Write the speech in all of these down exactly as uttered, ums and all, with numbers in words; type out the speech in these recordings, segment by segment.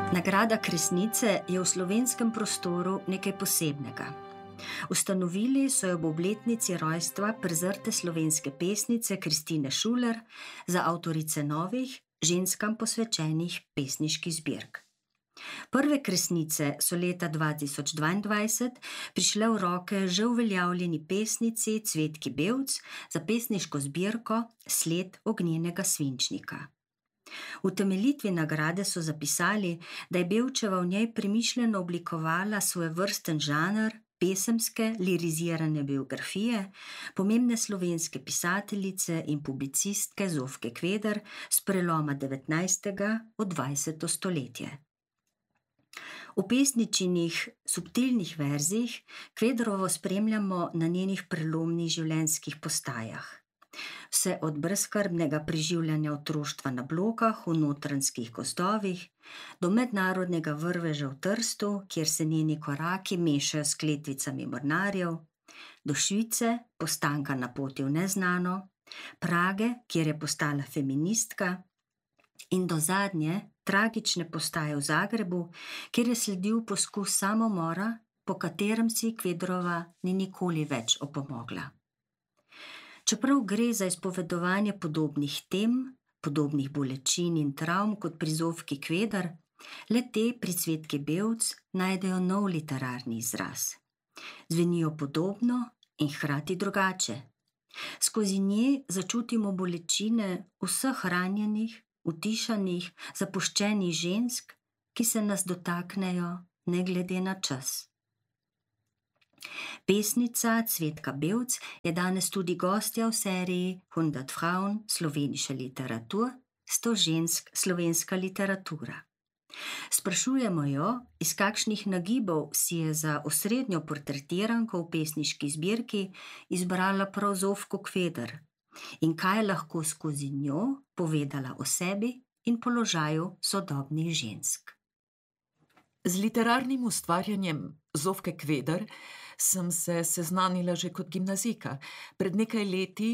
Nagrada Kresnice je v slovenskem prostoru nekaj posebnega. Ustanovili so jo ob obletnici rojstva prezrte slovenske pesnice Kristine Šuler za avtorice novih, ženskam posvečenih pesniških zbirk. Prve Kresnice so leta dva tisoč dvaindvajset prišle v roke že uveljavljeni pesnici Cvetki Bevc za pesniško zbirko Sled ognjenega svinčnika. V utemeljitvi nagrade so zapisali, da je Bevčeva v njej premišljeno oblikovala svojevrsten žanr pesemske lirizirane biografije pomembne slovenske pisateljice in publicistke Zofke Kveder s preloma devetnajstega v dvajseto stoletje. V pesničinih subtilnih verzih Kvederovo spremljamo na njenih prelomnih življenjskih postajah. Vse od brezskrbnega preživljanja otroštva na Blokah v Notranjskih gozdovih do mednarodnega vrveža v Trstu, kjer se njeni koraki mešajo s kletvicami mornarjev, do Švice, postanka na poti v neznano, Prage, kjer je postala feministka, in do zadnje, tragične postaje v Zagrebu, kjer je sledil poskus samomora, po katerem si Kvederova ni nikoli več opomogla. Čeprav gre za izpovedovanje podobnih tem, podobnih bolečin in travm kot pri Zofki Kveder, le te pri Cvetki Bevc najdejo nov literarni izraz. Zvenijo podobno in hkrati drugače. Skozi nje začutimo bolečine vseh ranjenih, utišanih, zapuščenih žensk, ki se nas dotaknejo ne glede na čas. Pesnica Cvetka Bevc je danes tudi gostja v seriji hundert Frauen slovenische Literatur, sto žensk slovenska literatura. Sprašujemo jo, iz kakšnih nagibov si je za osrednjo portretiranko v pesniški zbirki izbrala prav Zofko Kveder in kaj je lahko skozi njo povedala o sebi in položaju sodobnih žensk. Z literarnim ustvarjanjem Zofke Kveder sem se seznanila že kot gimnazijka. Pred nekaj leti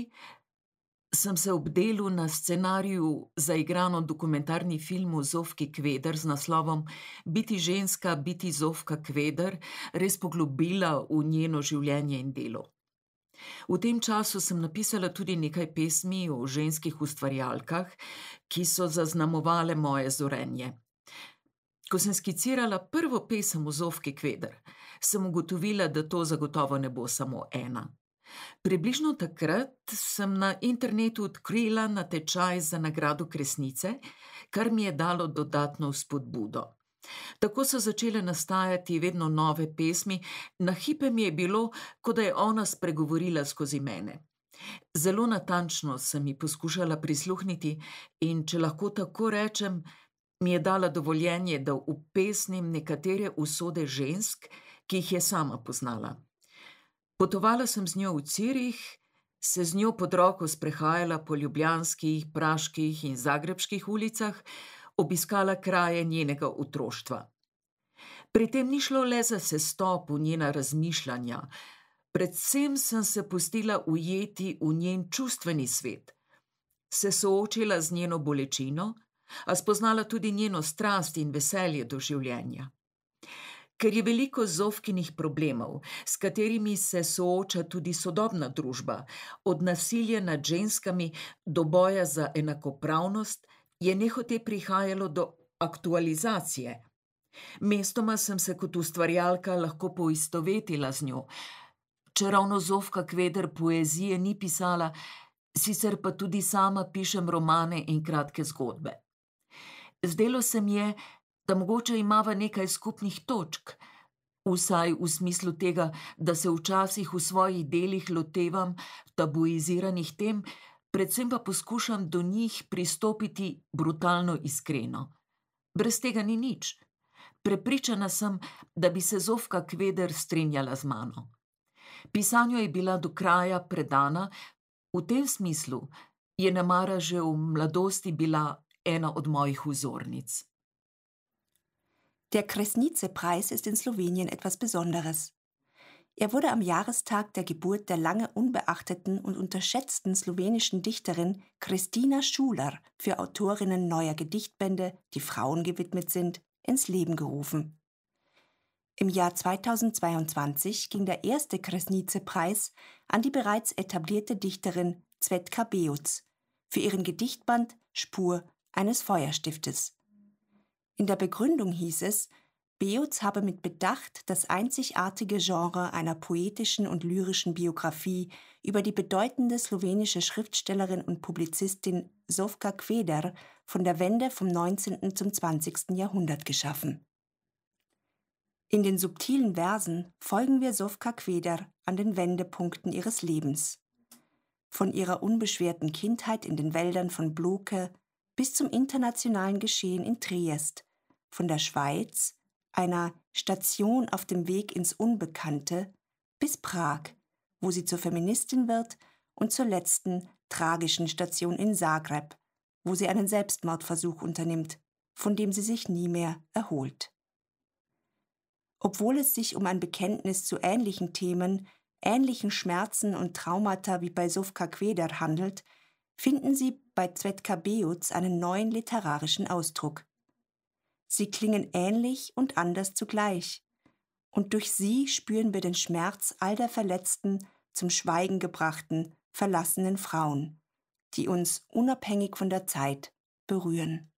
sem se ob delu na scenariju za igrano dokumentarni film o Zofki Kveder z naslovom Biti ženska, biti Zofka Kveder res poglobila v njeno življenje in delo. V tem času sem napisala tudi nekaj pesmi o ženskih ustvarjalkah, ki so zaznamovale moje zorenje. Ko sem skicirala prvo pesem o Zofki Kveder, sem ugotovila, da to zagotovo ne bo samo ena. Približno takrat sem na internetu odkrila natečaj za nagrado Kresnice, kar mi je dalo dodatno vzpodbudo. Tako so začele nastajati vedno nove pesmi, na hipe mi je bilo, kot da je ona spregovorila skozi mene. Zelo natančno sem ji poskušala prisluhniti in, če lahko tako rečem, mi je dala dovoljenje, da upesnim nekatere usode žensk, ki jih je sama poznala. Potovala sem z njo v Cirih, se z njo pod roko sprehajala po ljubljanskih, praških in zagrebških ulicah, obiskala kraje njenega otroštva. Pri tem ni šlo le za sestop v njena razmišljanja, predvsem sem se pustila ujeti v njen čustveni svet, se soočila z njeno bolečino, a spoznala tudi njeno strast in veselje do življenja. Ker je veliko Zofkinih problemov, s katerimi se sooča tudi sodobna družba, od nasilja nad ženskami do boja za enakopravnost, je nehote prihajalo do aktualizacije. Mestoma sem se kot ustvarjalka lahko poistovetila z njo, čeravno Zofka Kveder poezije ni pisala, sicer pa tudi sama pišem romane in kratke zgodbe. Zdelo se mi je, da mogoče imava nekaj skupnih točk, vsaj v smislu tega, da se včasih v svojih delih lotevam tabuiziranih tem, predvsem pa poskušam do njih pristopiti brutalno iskreno. Brez tega ni nič. Prepričana sem, da bi se Zofka Kveder strinjala z mano. Pisanju je bila do kraja predana, v tem smislu je nemara že v mladosti bila ena od mojih vzornic. Der Kresnice-Preis ist in Slowenien etwas Besonderes. Er wurde am Jahrestag der Geburt der lange unbeachteten und unterschätzten slowenischen Dichterin Kristina Šuler für Autorinnen neuer Gedichtbände, die Frauen gewidmet sind, ins Leben gerufen. Im Jahr zweitausendzweiundzwanzig ging der erste Kresnice-Preis an die bereits etablierte Dichterin Cvetka Beutz für ihren Gedichtband Spur eines Feuerstiftes. In der Begründung hieß es, Beutz habe mit Bedacht das einzigartige Genre einer poetischen und lyrischen Biografie über die bedeutende slowenische Schriftstellerin und Publizistin Zofka Kveder von der Wende vom neunzehnten zum zwanzigsten Jahrhundert geschaffen. In den subtilen Versen folgen wir Zofka Kveder an den Wendepunkten ihres Lebens. Von ihrer unbeschwerten Kindheit in den Wäldern von Bloke bis zum internationalen Geschehen in Triest, von der Schweiz, einer Station auf dem Weg ins Unbekannte, bis Prag, wo sie zur Feministin wird, und zur letzten, tragischen Station in Zagreb, wo sie einen Selbstmordversuch unternimmt, von dem sie sich nie mehr erholt. Obwohl es sich um ein Bekenntnis zu ähnlichen Themen, ähnlichen Schmerzen und Traumata wie bei Zofka Kveder handelt, finden Sie bei Cvetka Beutz einen neuen literarischen Ausdruck. Sie klingen ähnlich und anders zugleich, und durch sie spüren wir den Schmerz all der verletzten, zum Schweigen gebrachten, verlassenen Frauen, die uns unabhängig von der Zeit berühren.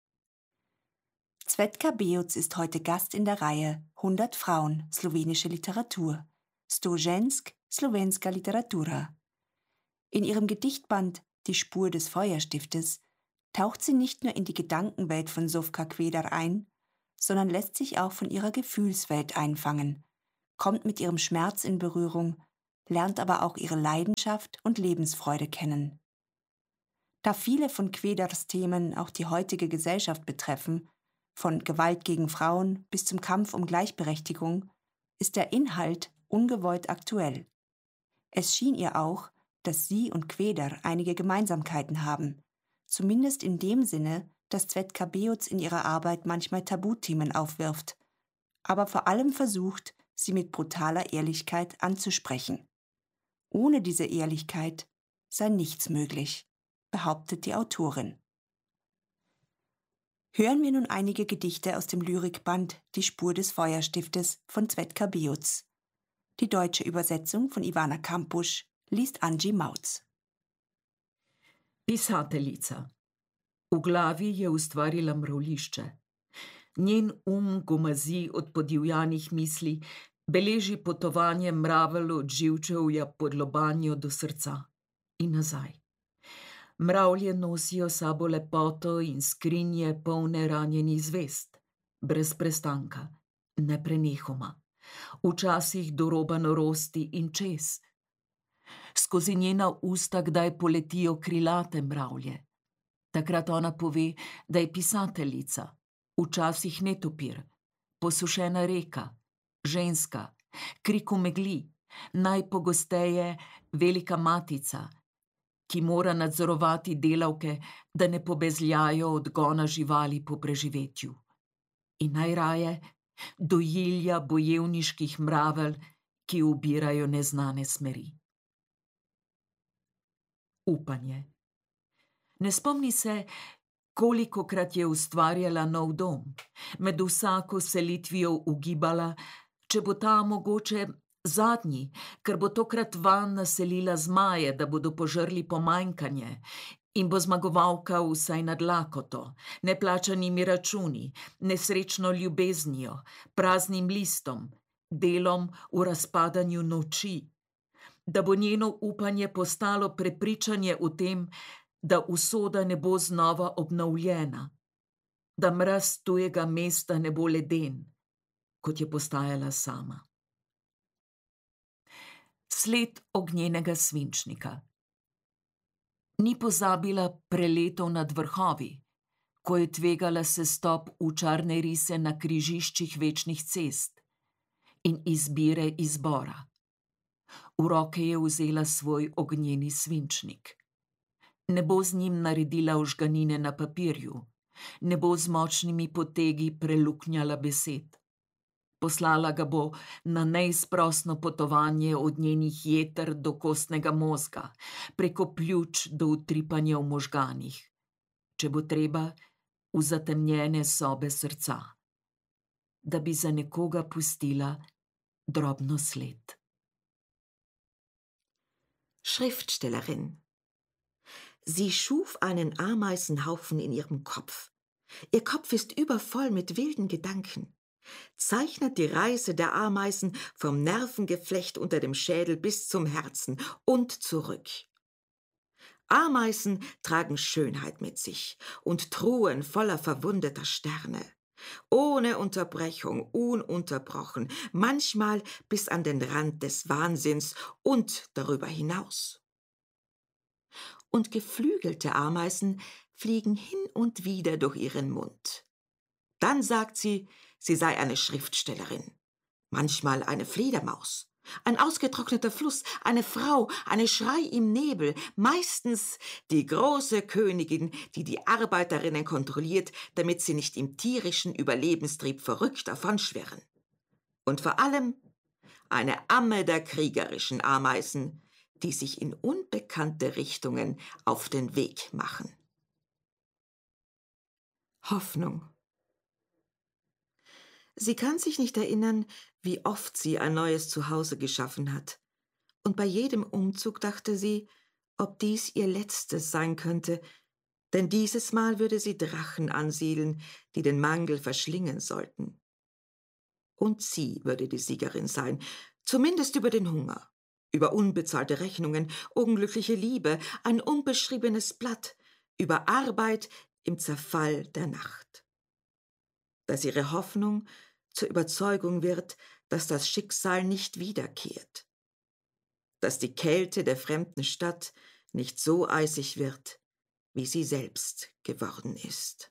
Cvetka Beutz ist heute Gast in der Reihe hundert Frauen, slowenische Literatur, sto žensk, slovenska literatura. In ihrem Gedichtband Die Spur des Feuerstiftes taucht sie nicht nur in die Gedankenwelt von Zofka Kveder ein, sondern lässt sich auch von ihrer Gefühlswelt einfangen, kommt mit ihrem Schmerz in Berührung, lernt aber auch ihre Leidenschaft und Lebensfreude kennen. Da viele von Kveders Themen auch die heutige Gesellschaft betreffen, von Gewalt gegen Frauen bis zum Kampf um Gleichberechtigung, ist der Inhalt ungewollt aktuell. Es schien ihr auch, dass sie und Kveder einige Gemeinsamkeiten haben, zumindest in dem Sinne, dass Cvetka Beutz in ihrer Arbeit manchmal Tabuthemen aufwirft, aber vor allem versucht, sie mit brutaler Ehrlichkeit anzusprechen. Ohne diese Ehrlichkeit sei nichts möglich, behauptet die Autorin. Hören wir nun einige Gedichte aus dem Lyrikband Die Spur des Feuerstiftes von Cvetka Beutz. Die deutsche Übersetzung von Ivana Kampusch liest Angie Mautz. Pisateljica. V glavi je ustvarila mravljišče. Njen um gomazi od podivjanih misli, beleži potovanje mravelj od živčevja pod lobanjo do srca in nazaj. Mravlje nosijo sabo lepoto in skrinje polne ranjenih zvezd, brez prestanka, neprenehoma, včasih do roba norosti in čez. Skozi njena usta kdaj poletijo krilate mravlje. Takrat ona pove, da je pisateljica, včasih netopir, posušena reka, ženska, krik v megli, najpogosteje velika matica, ki mora nadzorovati delavke, da ne pobezljajo odgona živali po preživetju. In najraje dojilja bojevniških mravelj, ki ubirajo neznane smeri. Upanje. Ne spomni se, kolikokrat je ustvarjala nov dom, med vsako selitvijo ugibala, če bo ta mogoče zadnji, ker bo tokrat vanj naselila zmaje, da bodo požrli pomanjkanje, in bo zmagovalka vsaj nad lakoto, neplačanimi računi, nesrečno ljubeznijo, praznim listom, delom v razpadanju noči, da bo njeno upanje postalo prepričanje v tem, da usoda ne bo znova obnovljena, da mraz tujega mesta ne bo leden, kot je postajala sama. Sled ognjenega svinčnika. Ni pozabila preletov nad vrhovi, ko je tvegala sestop v čarne rise na križiščih večnih cest in izbire izbora. V roke je vzela svoj ognjeni svinčnik. Ne bo z njim naredila ožganine na papirju, ne bo z močnimi potegi preluknjala besed. Poslala ga bo na neizprosno potovanje od njenih jeter do kostnega mozga, preko pljuč do utripanja v možganih, če bo treba, v zatemnjene sobe srca, da bi za nekoga pustila drobno sled. Schriftstellerin. Sie schuf einen Ameisenhaufen in ihrem Kopf. Ihr Kopf ist übervoll mit wilden Gedanken. Zeichnet die Reise der Ameisen vom Nervengeflecht unter dem Schädel bis zum Herzen und zurück. Ameisen tragen Schönheit mit sich und Truhen voller verwundeter Sterne. Ohne Unterbrechung, ununterbrochen, manchmal bis an den Rand des Wahnsinns und darüber hinaus. Und geflügelte Ameisen fliegen hin und wieder durch ihren Mund. Dann sagt sie, sie sei eine Schriftstellerin, manchmal eine Fledermaus, ein ausgetrockneter Fluss, eine Frau, eine Schrei im Nebel, meistens die große Königin, die die Arbeiterinnen kontrolliert, damit sie nicht im tierischen Überlebenstrieb verrückt davonschwirren. Und vor allem eine Amme der kriegerischen Ameisen, die sich in unbekannte Richtungen auf den Weg machen. Hoffnung. Sie kann sich nicht erinnern, wie oft sie ein neues Zuhause geschaffen hat. Und bei jedem Umzug dachte sie, ob dies ihr letztes sein könnte, denn dieses Mal würde sie Drachen ansiedeln, die den Mangel verschlingen sollten. Und sie würde die Siegerin sein, zumindest über den Hunger, über unbezahlte Rechnungen, unglückliche Liebe, ein unbeschriebenes Blatt, über Arbeit im Zerfall der Nacht. Dass ihre Hoffnung zur Überzeugung wird, dass das Schicksal nicht wiederkehrt, dass die Kälte der fremden Stadt nicht so eisig wird, wie sie selbst geworden ist.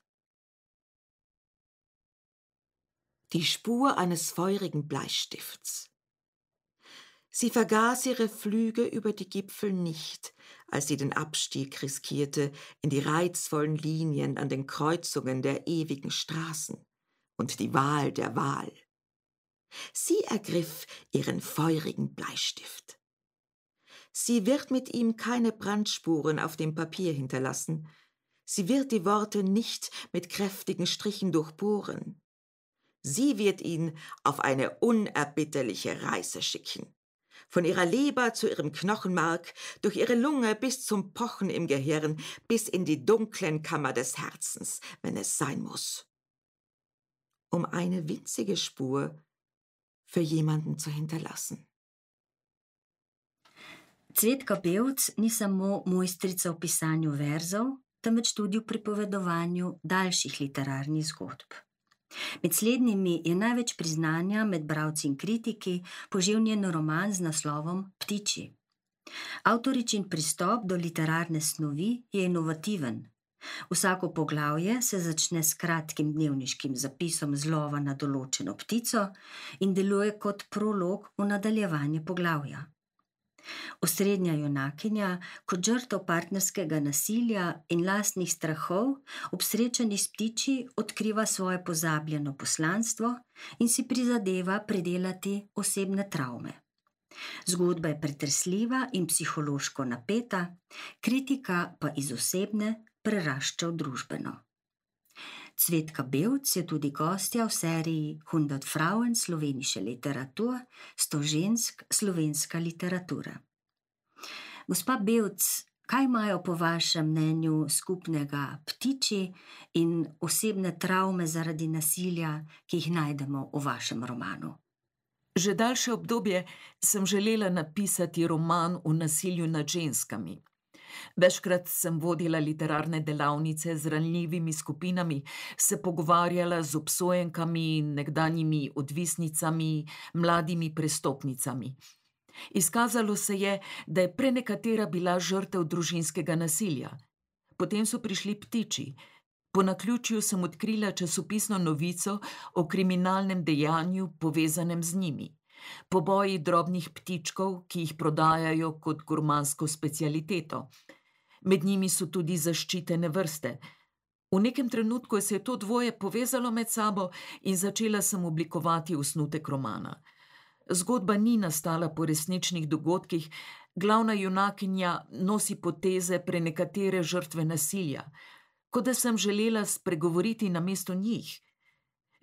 Die Spur eines feurigen Bleistifts. Sie vergaß ihre Flüge über die Gipfel nicht, als sie den Abstieg riskierte in die reizvollen Linien an den Kreuzungen der ewigen Straßen und die Wahl der Wahl. Sie ergriff ihren feurigen Bleistift. Sie wird mit ihm keine Brandspuren auf dem Papier hinterlassen. Sie wird die Worte nicht mit kräftigen Strichen durchbohren. Sie wird ihn auf eine unerbitterliche Reise schicken. Von ihrer Leber zu ihrem Knochenmark, durch ihre Lunge bis zum Pochen im Gehirn, bis in die dunklen Kammer des Herzens, wenn es sein muss. Um eine winzige Spur für jemanden zu hinterlassen. Cvetka Bevc ni samo mojstrica v pisanju verzov, temveč tudi v pripovedovanju daljših literarnih zgodb. Med slednjimi je največ priznanja med bralci in kritiki požel njen roman z naslovom Ptiči. Avtoričin pristop do literarne snovi je inovativen. Vsako poglavje se začne s kratkim dnevniškim zapisom zlova na določeno ptico in deluje kot prolog v nadaljevanje poglavja. Osrednja junakinja, kot žrtev partnerskega nasilja in lastnih strahov, ob srečanju s ptiči odkriva svoje pozabljeno poslanstvo in si prizadeva predelati osebne travme. Zgodba je pretresljiva in psihološko napeta, kritika pa iz osebne prerašča v družbeno. Cvetka Bevc je tudi gostja v seriji hundert Frauen slovenische Literatur, sto žensk slovenska literatura. Gospa Bevc, kaj imajo po vašem mnenju skupnega ptiči in osebne travme zaradi nasilja, ki jih najdemo v vašem romanu? Že daljše obdobje sem želela napisati roman o nasilju nad ženskami. Večkrat sem vodila literarne delavnice z ranljivimi skupinami, se pogovarjala z obsojenkami, nekdanjimi odvisnicami, mladimi prestopnicami. Izkazalo se je, da je prenekatera bila žrtev družinskega nasilja. Potem so prišli ptiči. Po naključju sem odkrila časopisno novico o kriminalnem dejanju povezanem z njimi. Poboji drobnih ptičkov, ki jih prodajajo kot gurmansko specialiteto. Med njimi so tudi zaščitene vrste. V nekem trenutku se je to dvoje povezalo med sabo in začela sem oblikovati osnutek romana. Zgodba ni nastala po resničnih dogodkih, glavna junakinja nosi poteze prenekatere žrtve nasilja, kot da sem želela spregovoriti namesto njih.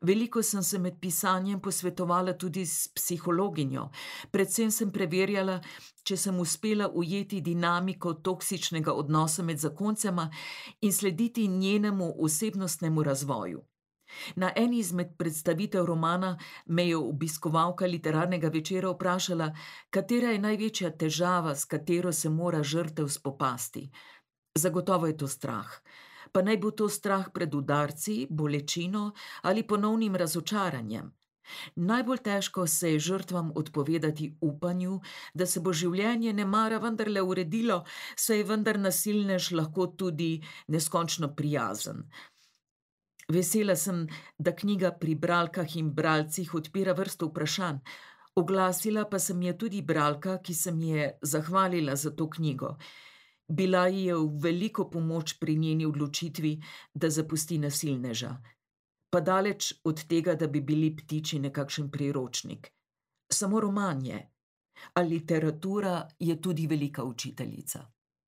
Veliko sem se med pisanjem posvetovala tudi s psihologinjo. Predvsem sem preverjala, če sem uspela ujeti dinamiko toksičnega odnosa med zakoncema in slediti njenemu osebnostnemu razvoju. Na eni izmed predstavitev romana me je obiskovalka literarnega večera vprašala, katera je največja težava, s katero se mora žrtev spopasti. Zagotovo je to strah. Pa naj bo to strah pred udarci, bolečino ali ponovnim razočaranjem. Najbolj težko se je žrtvam odpovedati upanju, da se bo življenje nemara vendarle uredilo, saj je vendar nasilnež lahko tudi neskončno prijazen. Vesela sem, da knjiga pri bralkah in bralcih odpira vrsto vprašanj. Oglasila pa sem je tudi bralka, ki sem je zahvalila za to knjigo. Bila ji je v veliko pomoč pri njeni odločitvi, da zapusti nasilneža. Pa daleč od tega, da bi bili ptiči nekakšen priročnik. Samo roman je, a literatura je tudi velika učiteljica.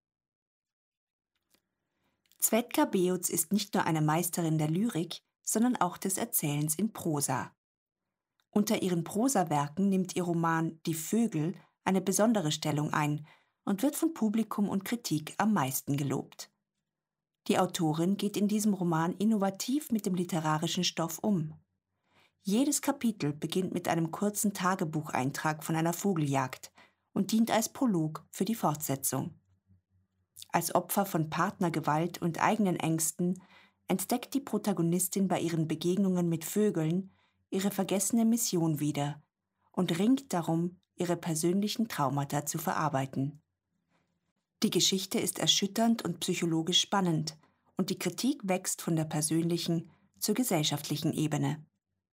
Cvetka Beoz ist nicht nur eine Meisterin der Lyrik, sondern auch des Erzählens in Prosa. Unter ihren Prosawerken nimmt ihr Roman Die Vögel eine besondere Stellung ein und wird von Publikum und Kritik am meisten gelobt. Die Autorin geht in diesem Roman innovativ mit dem literarischen Stoff um. Jedes Kapitel beginnt mit einem kurzen Tagebucheintrag von einer Vogeljagd und dient als Prolog für die Fortsetzung. Als Opfer von Partnergewalt und eigenen Ängsten entdeckt die Protagonistin bei ihren Begegnungen mit Vögeln ihre vergessene Mission wieder und ringt darum, ihre persönlichen Traumata zu verarbeiten. Die Geschichte ist erschütternd und psychologisch spannend und die Kritik wächst von der persönlichen zur gesellschaftlichen Ebene.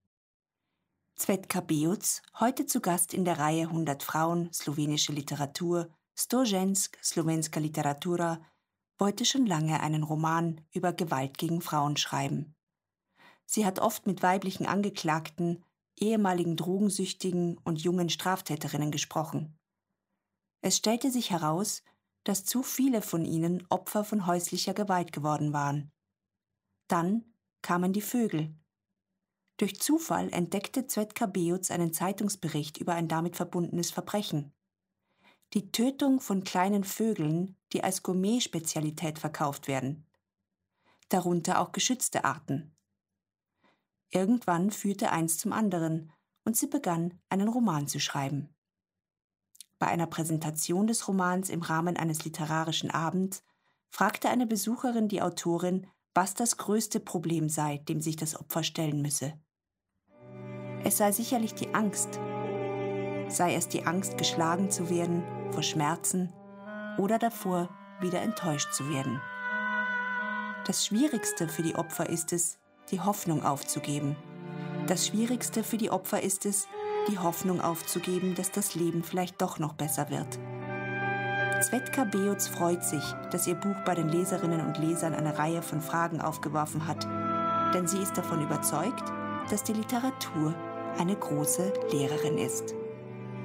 Cvetka Beoz, heute zu Gast in der Reihe hundert Frauen, slowenische Literatur, sto žensk, slovenska literatura, wollte schon lange einen Roman über Gewalt gegen Frauen schreiben. Sie hat oft mit weiblichen Angeklagten, ehemaligen Drogensüchtigen und jungen Straftäterinnen gesprochen. Es stellte sich heraus, dass zu viele von ihnen Opfer von häuslicher Gewalt geworden waren. Dann kamen die Vögel. Durch Zufall entdeckte Cvetka Beoz einen Zeitungsbericht über ein damit verbundenes Verbrechen. Die Tötung von kleinen Vögeln, die als Gourmet-Spezialität verkauft werden. Darunter auch geschützte Arten. Irgendwann führte eins zum anderen und sie begann, einen Roman zu schreiben. Bei einer Präsentation des Romans im Rahmen eines literarischen Abends fragte eine Besucherin die Autorin, was das größte Problem sei, dem sich das Opfer stellen müsse. Es sei sicherlich die Angst. Sei es die Angst, geschlagen zu werden, vor Schmerzen oder davor, wieder enttäuscht zu werden. Das Schwierigste für die Opfer ist es, die Hoffnung aufzugeben. Das Schwierigste für die Opfer ist es, die Hoffnung aufzugeben, dass das Leben vielleicht doch noch besser wird. Cvetka Beoz freut sich, dass ihr Buch bei den Leserinnen und Lesern eine Reihe von Fragen aufgeworfen hat, denn sie ist davon überzeugt, dass die Literatur eine große Lehrerin ist.